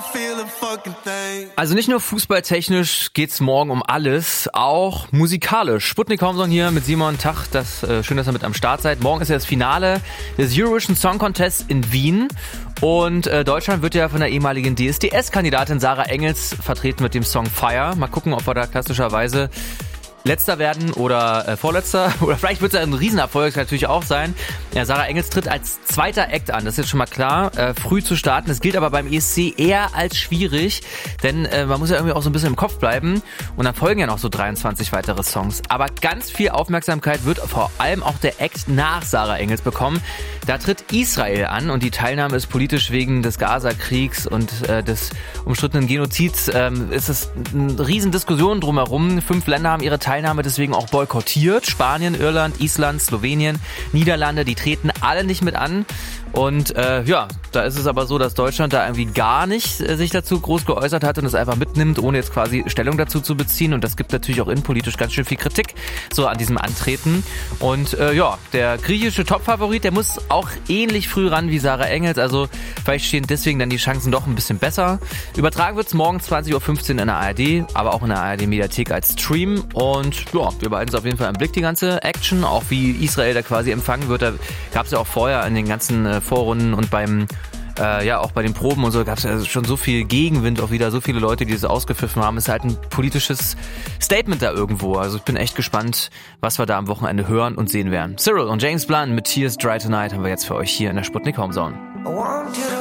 Also nicht nur fußballtechnisch geht's morgen um alles, auch musikalisch. Sputnik Homesong hier mit Simon Tach. Schön, dass ihr mit am Start seid. Morgen ist ja das Finale des Eurovision Song Contest in Wien. Und Deutschland wird ja von der ehemaligen DSDS-Kandidatin Sarah Engels vertreten mit dem Song Fire. Mal gucken, ob wir da klassischerweise Letzter werden oder Vorletzter. Oder vielleicht wird es ein Riesenerfolg natürlich auch sein. Ja, Sarah Engels tritt als zweiter Act an, das ist jetzt schon mal klar. Früh zu starten, das gilt aber beim ESC eher als schwierig, denn man muss ja irgendwie auch so ein bisschen im Kopf bleiben. Und dann folgen ja noch so 23 weitere Songs. Aber ganz viel Aufmerksamkeit wird vor allem auch der Act nach Sarah Engels bekommen. Da tritt Israel an und die Teilnahme ist politisch wegen des Gaza-Kriegs und des umstrittenen Genozids. Ist es eine Riesendiskussion drumherum. 5 Länder haben ihre Teilnahme deswegen auch boykottiert. Spanien, Irland, Island, Slowenien, Niederlande, die treten alle nicht mit an. Und da ist es aber so, dass Deutschland da irgendwie gar nicht sich dazu groß geäußert hat und es einfach mitnimmt, ohne jetzt quasi Stellung dazu zu beziehen. Und das gibt natürlich auch innenpolitisch ganz schön viel Kritik so an diesem Antreten. Und der griechische Topfavorit, der muss auch ähnlich früh ran wie Sarah Engels. Also vielleicht stehen deswegen dann die Chancen doch ein bisschen besser. Übertragen wird es morgen 20.15 Uhr in der ARD, aber auch in der ARD-Mediathek als Stream. Und wir behalten es auf jeden Fall im Blick, die ganze Action, auch wie Israel da quasi empfangen wird. Da gab es ja auch vorher in den ganzen Vorrunden und auch bei den Proben und so gab es ja schon so viel Gegenwind, auch wieder so viele Leute, die das ausgepfiffen haben. Ist halt ein politisches Statement da irgendwo. Also ich bin echt gespannt, was wir da am Wochenende hören und sehen werden. Cyril und James Blunt mit Tears Dry Tonight haben wir jetzt für euch hier in der Sputnik Homezone.